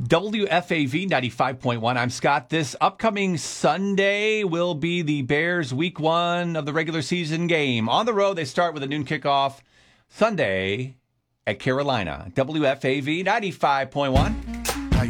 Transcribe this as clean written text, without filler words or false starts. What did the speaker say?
WFAV 95.1. I'm Scott. This upcoming Sunday will be the Bears' week 1 of the regular season game. On the road, they start with a noon kickoff Sunday at Carolina. WFAV 95.1.